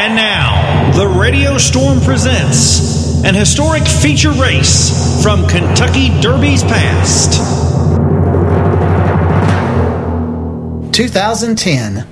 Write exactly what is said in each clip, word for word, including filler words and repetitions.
And now, the Radio Storm presents an historic feature race from Kentucky Derby's past. twenty ten.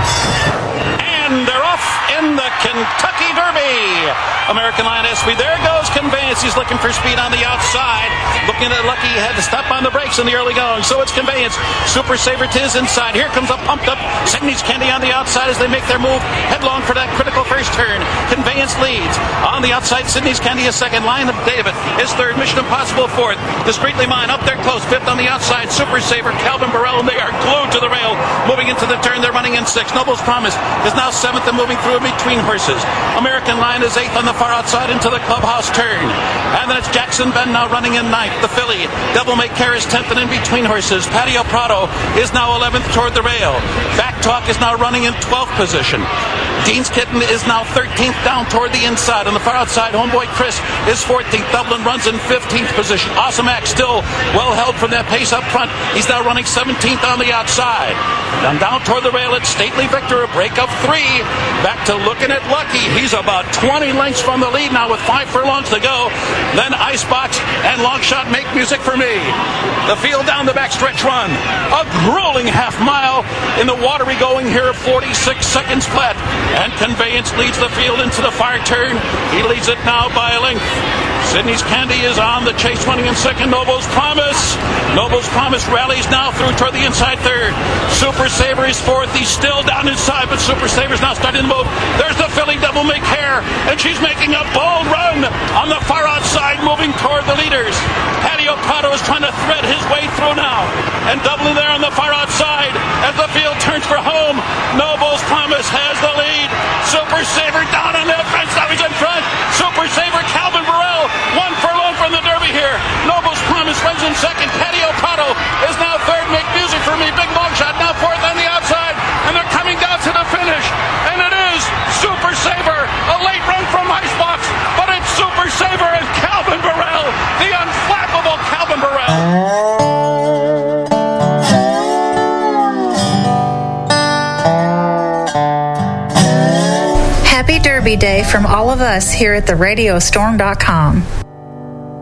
And they're off in the Kentucky Derby. American Lion S B. There goes Conveyance. He's looking for speed on the outside. Looking at Lucky. He had to stop on the brakes in the early going. So it's Conveyance. Super Saver Tiz inside. Here comes a pumped up Sydney's Candy on the outside as they make their move headlong for that critical first turn. Conveyance leads. On the outside, Sydney's Candy is second. Lion of David is third. Mission Impossible fourth. Discreetly Mine up there close. Fifth on the outside. Super Saver, Calvin Burrell, and they are glued to the rail. Moving into the turn. They're running in sixth. Noble's Promise is now seventh and moving through in between horses. American Lion is eighth on the far outside into the clubhouse turn. And then it's Jackson Ben now running in ninth. The filly, Devil May Care, is tenth and in between horses. Patio Prado is now eleventh toward the rail. Back Talk is now running in twelfth position. Dean's Kitten is now thirteenth down toward the inside. On the far outside, Homeboy Chris is fourteenth. Dublin runs in fifteenth position. Awesome Act still well held from that pace up front. He's now running seventeenth on the outside. Down down toward the rail, it's Stately Victor, a break of three. Back to Looking at Lucky. He's about twenty lengths from the lead now with five furlongs to go. Then Icebox and Longshot Make Music for Me. The field down the backstretch run. A grueling half mile in the watery going here, forty-six seconds flat. And Conveyance leads the field into the far turn. He leads it now by a length. Sydney's Candy is on the chase, running in second. Noble's Promise. Noble's Promise rallies now through toward the inside third. Super Saver is fourth. He's still down inside, but Super Saver's now starting to move. There's the filly Devil May Care, and she's making a bold run on the far outside, moving toward the leaders. Patio Prado is trying to thread his way through now, and doubling there on the far outside as the field turns for home. Noble's Promise has the lead. Super Saver down on that fence. Now he's in front. Super Saver, Calvin Burrell, one furlong from the Derby here. Noble's Promise runs in second. Patio Prado is now third. Make Music for Me. Big Longshot now fourth on the outside, and they're coming down to the finish. And it is Super Saver, a late run from Icebox, but it's Super Saver and Calvin Burrell, the unflappable Calvin Burrell. Happy Derby Day from all of us here at the radio storm dot com.